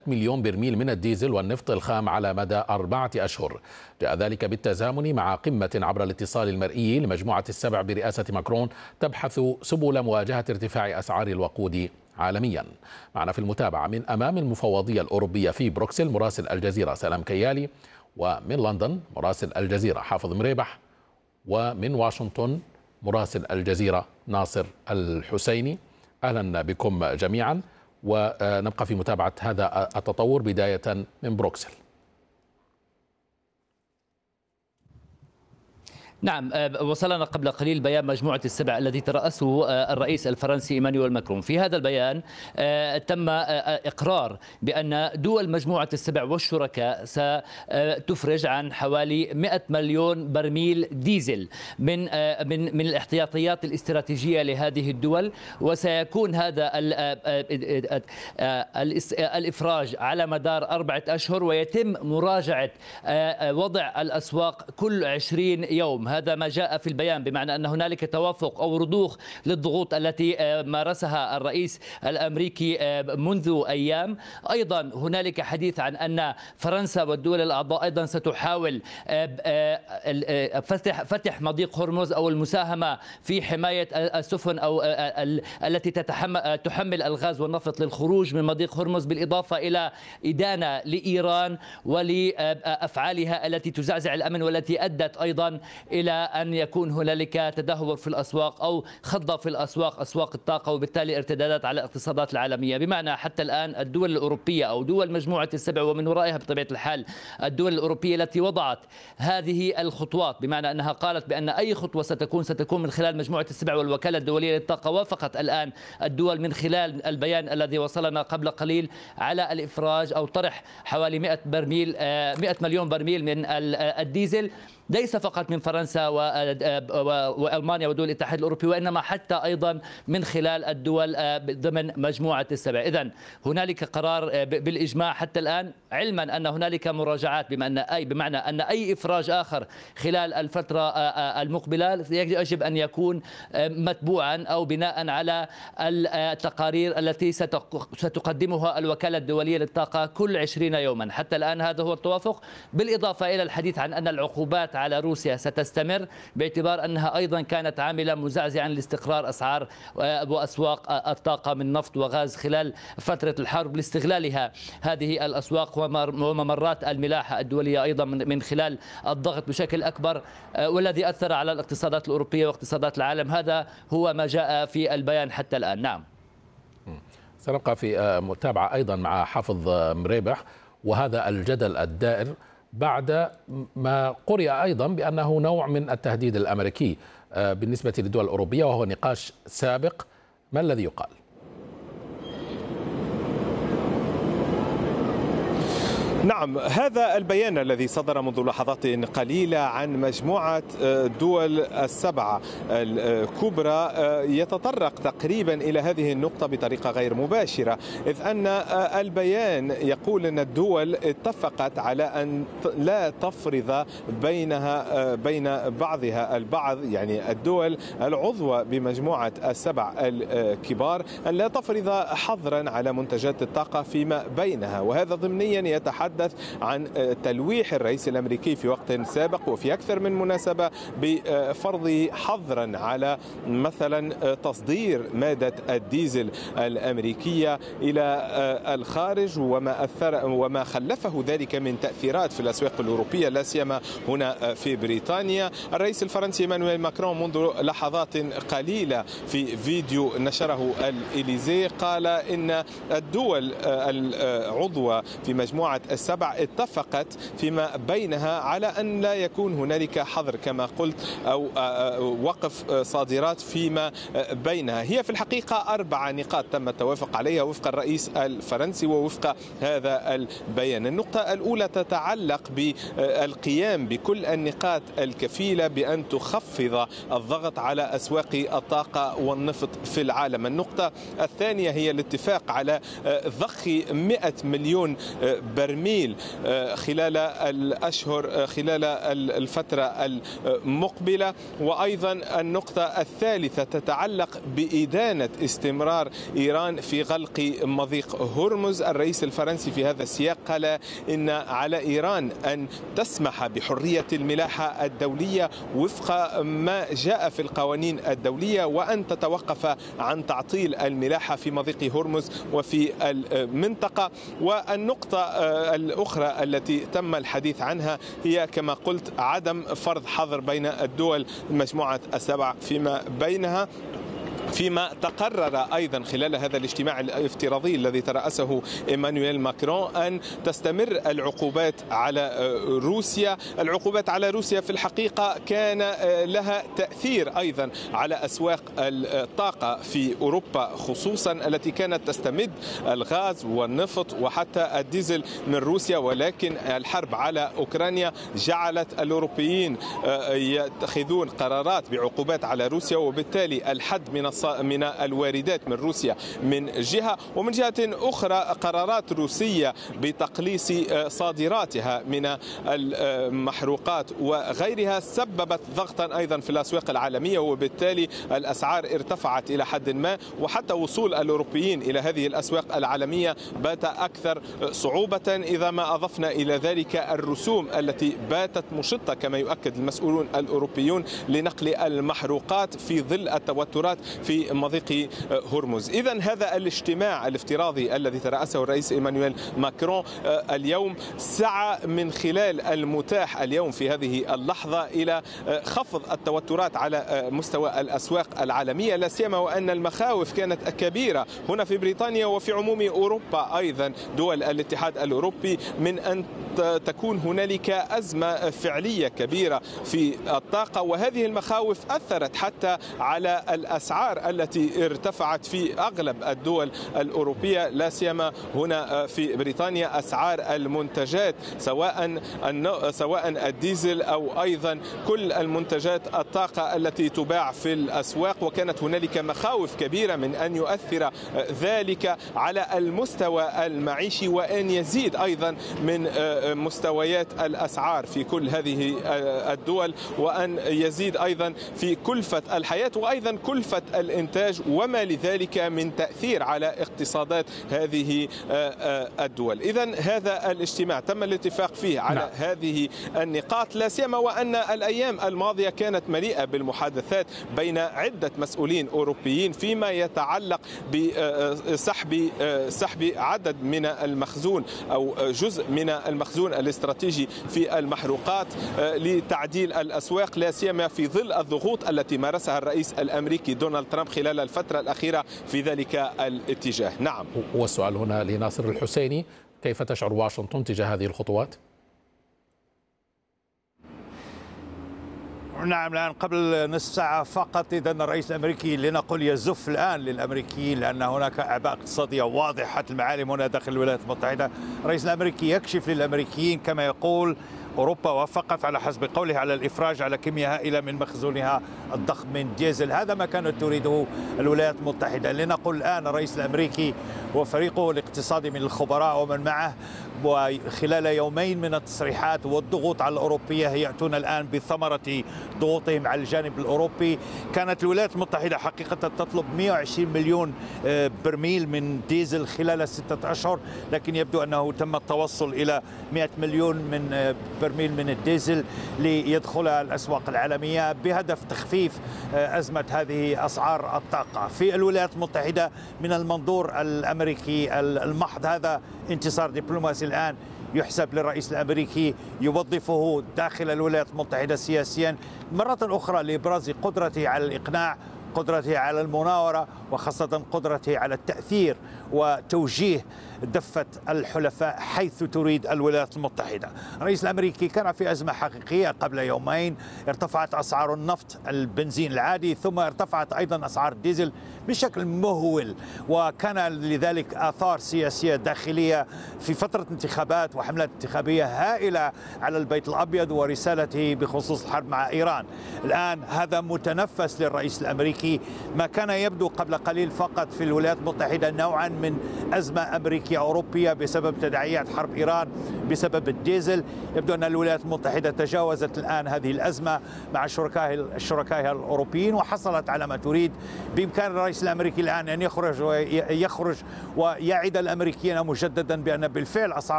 مليون برميل من الديزل والنفط الخام على مدى 4 أشهر. جاء ذلك بالتزامن مع قمة عبر الاتصال المرئي لمجموعة السبع برئاسة ماكرون تبحث سبل مواجهة ارتفاع أسعار الوقود عالميا. معنا في المتابعة من أمام المفوضية الأوروبية في بروكسل مراسل الجزيرة سلام كيالي، ومن لندن مراسل الجزيرة حافظ مريبح، ومن واشنطن مراسل الجزيرة ناصر الحسيني. أهلا بكم جميعا، ونبقى في متابعة هذا التطور بداية من بروكسل. نعم، وصلنا قبل قليل بيان مجموعة السبع الذي ترأسه الرئيس الفرنسي إيمانويل ماكرون. في هذا البيان تم إقرار بأن دول مجموعة السبع والشركاء ستفرج عن حوالي 100 مليون برميل ديزل من الاحتياطيات الاستراتيجية لهذه الدول، وسيكون هذا الإفراج على مدار 4 أشهر، ويتم مراجعة وضع الأسواق كل 20 يوم. هذا ما جاء في البيان، بمعنى أن هنالك توافق أو رضوخ للضغوط التي مارسها الرئيس الأمريكي منذ أيام. أيضا هنالك حديث عن أن فرنسا والدول الأعضاء أيضا ستحاول فتح مضيق هرمز أو المساهمة في حماية السفن أو التي تحمل الغاز والنفط للخروج من مضيق هرمز، بالإضافة إلى إدانة لإيران ولأفعالها التي تزعزع الأمن والتي أدت أيضا إلى أن يكون هنالك تدهور في الأسواق أو خضة في أسواق الطاقة، وبالتالي ارتدادات على الاقتصادات العالمية. بمعنى حتى الآن الدول الأوروبية أو دول مجموعة السبع ومن ورائها بطبيعة الحال الدول الأوروبية التي وضعت هذه الخطوات، بمعنى أنها قالت بأن أي خطوة ستكون من خلال مجموعة السبع والوكالة الدولية للطاقة. وافقت الآن الدول من خلال البيان الذي وصلنا قبل قليل على الإفراج أو طرح حوالي 100 مليون برميل من الديزل، ليس فقط من فرنسا وألمانيا ودول الاتحاد الأوروبي، وإنما حتى أيضا من خلال الدول ضمن مجموعة السبع. إذن هنالك قرار بالإجماع حتى الآن، علما أن هنالك مراجعات، بمعنى أن أي إفراج آخر خلال الفترة المقبلة يجب أن يكون متبوعا أو بناء على التقارير التي ستقدمها الوكالة الدولية للطاقة كل 20 يوما. حتى الآن هذا هو التوافق، بالإضافة إلى الحديث عن أن العقوبات على روسيا ستستمر، باعتبار أنها أيضا كانت عاملا مزعزعا لاستقرار أسعار وأسواق الطاقة من نفط وغاز خلال فترة الحرب، لاستغلالها هذه الأسواق وممرات الملاحة الدولية أيضا من خلال الضغط بشكل أكبر، والذي أثر على الاقتصادات الأوروبية واقتصادات العالم. هذا هو ما جاء في البيان حتى الآن. نعم، سنبقى في متابعة أيضا مع حافظ مريبح، وهذا الجدل الدائر بعد ما قرئ أيضا بأنه نوع من التهديد الأمريكي بالنسبة للدول الأوروبية، وهو نقاش سابق. ما الذي يقال؟ نعم، هذا البيان الذي صدر منذ لحظات قليلة عن مجموعة دول السبعة الكبرى يتطرق تقريبا إلى هذه النقطة بطريقة غير مباشرة، إذ أن البيان يقول أن الدول اتفقت على أن لا تفرض بين بعضها البعض، يعني الدول العضوة بمجموعة السبع الكبار، أن لا تفرض حظرا على منتجات الطاقة فيما بينها. وهذا ضمنيا يتحدث عن تلويح الرئيس الأمريكي في وقت سابق وفي أكثر من مناسبة بفرض حظرا على مثلا تصدير مادة الديزل الأمريكية إلى الخارج، وما خلفه ذلك من تأثيرات في الأسواق الأوروبية، لا سيما هنا في بريطانيا. الرئيس الفرنسي إيمانويل ماكرون منذ لحظات قليلة في فيديو نشره الإليزي قال إن الدول العضوة في مجموعة السبع اتفقت فيما بينها على أن لا يكون هنالك حظر كما قلت أو وقف صادرات فيما بينها. هي في الحقيقة 4 نقاط تم التوافق عليها وفق الرئيس الفرنسي ووفق هذا البيان. النقطة الأولى تتعلق بالقيام بكل النقاط الكفيلة بأن تخفض الضغط على أسواق الطاقة والنفط في العالم. النقطة الثانية هي الاتفاق على ضخ 100 مليون برميل تميل خلال الأشهر خلال الفترة المقبلة. وأيضا النقطة الثالثة تتعلق بإدانة استمرار إيران في غلق مضيق هرمز. الرئيس الفرنسي في هذا السياق قال إن على إيران أن تسمح بحرية الملاحة الدولية وفق ما جاء في القوانين الدولية، وأن تتوقف عن تعطيل الملاحة في مضيق هرمز وفي المنطقة. والنقطة الأخرى التي تم الحديث عنها هي كما قلت عدم فرض حظر بين الدول مجموعة السبع فيما بينها، فيما تقرر أيضا خلال هذا الاجتماع الافتراضي الذي ترأسه إيمانويل ماكرون أن تستمر العقوبات على روسيا. العقوبات على روسيا في الحقيقة كان لها تأثير أيضا على أسواق الطاقة في أوروبا خصوصا، التي كانت تستمد الغاز والنفط وحتى الديزل من روسيا، ولكن الحرب على أوكرانيا جعلت الأوروبيين يتخذون قرارات بعقوبات على روسيا، وبالتالي الحد من الواردات من روسيا من جهة، ومن جهة أخرى قرارات روسية بتقليص صادراتها من المحروقات وغيرها سببت ضغطا أيضا في الأسواق العالمية، وبالتالي الأسعار ارتفعت إلى حد ما، وحتى وصول الأوروبيين إلى هذه الأسواق العالمية بات أكثر صعوبة. إذا ما أضفنا إلى ذلك الرسوم التي باتت مشطة كما يؤكد المسؤولون الأوروبيون لنقل المحروقات في ظل التوترات في مضيق هرمز. إذن هذا الاجتماع الافتراضي الذي ترأسه الرئيس إيمانويل ماكرون اليوم سعى من خلال المتاح اليوم في هذه اللحظة إلى خفض التوترات على مستوى الأسواق العالمية، لا سيما وأن المخاوف كانت كبيرة هنا في بريطانيا وفي عموم أوروبا أيضا دول الاتحاد الأوروبي من أن تكون هنالك أزمة فعلية كبيرة في الطاقة، وهذه المخاوف أثرت حتى على الأسعار التي ارتفعت في أغلب الدول الأوروبية، لا سيما هنا في بريطانيا أسعار المنتجات سواء الديزل أو أيضا كل المنتجات الطاقة التي تباع في الأسواق، وكانت هنالك مخاوف كبيرة من أن يؤثر ذلك على المستوى المعيشي وأن يزيد أيضا من مستويات الأسعار في كل هذه الدول، وأن يزيد أيضا في كلفة الحياة وأيضا كلفة الإنتاج وما لذلك من تأثير على اقتصادات هذه الدول. إذن هذا الاجتماع تم الاتفاق فيه على هذه النقاط، لا سيما وأن الأيام الماضية كانت مليئة بالمحادثات بين عدة مسؤولين أوروبيين فيما يتعلق بسحب عدد من المخزون أو جزء من المخزون الاستراتيجي في المحروقات لتعديل الأسواق، لا سيما في ظل الضغوط التي مارسها الرئيس الأمريكي دونالد ترامب خلال الفترة الأخيرة في ذلك الاتجاه. نعم. والسؤال هنا لناصر الحسيني، كيف تشعر واشنطن تجاه هذه الخطوات؟ نعم، الآن قبل نصف ساعة فقط إذا الرئيس الأمريكي لنقل يزف الآن للأمريكيين، لأن هناك أعباء اقتصادية واضحة المعالم هنا داخل الولايات المتحدة. الرئيس الأمريكي يكشف للأمريكيين كما يقول أوروبا وافقت على حسب قوله على الإفراج على كمية هائلة من مخزونها الضخم من ديزل، هذا ما كانت تريده الولايات المتحدة. لنقل الآن الرئيس الأمريكي وفريقه الاقتصادي من الخبراء ومن معه وخلال يومين من التصريحات والضغوط على الأوروبية يأتون الآن بثمرة ضغوطهم على الجانب الأوروبي. كانت الولايات المتحدة حقيقة تطلب 120 مليون برميل من ديزل خلال 6 أشهر، لكن يبدو أنه تم التوصل إلى 100 مليون من برميل من الديزل ليدخل الأسواق العالمية بهدف تخفيف أزمة هذه أسعار الطاقة. في الولايات المتحدة من المنظور الأمريكي المحض هذا انتصار دبلوماسي الآن يحسب للرئيس الأمريكي يوظفه داخل الولايات المتحدة سياسيا مرة أخرى لإبراز قدرته على الإقناع، قدرته على المناورة، وخاصة قدرته على التأثير وتوجيه دفة الحلفاء حيث تريد الولايات المتحدة. الرئيس الأمريكي كان في أزمة حقيقية قبل يومين، ارتفعت أسعار النفط البنزين العادي ثم ارتفعت أيضا أسعار الديزل بشكل مهول، وكان لذلك آثار سياسية داخلية في فترة انتخابات وحملات انتخابية هائلة على البيت الأبيض ورسالته بخصوص الحرب مع إيران. الآن هذا متنفس للرئيس الأمريكي الأمريكي ما كان يبدو قبل قليل فقط في الولايات المتحدة نوعا من أزمة أمريكية أوروبية بسبب تداعيات حرب إيران بسبب الديزل. يبدو أن الولايات المتحدة تجاوزت الآن هذه الأزمة مع شركائها الأوروبيين وحصلت على ما تريد. بإمكان الرئيس الأمريكي الآن أن يخرج ويعد الأمريكيين مجددا بأن بالفعل أسعار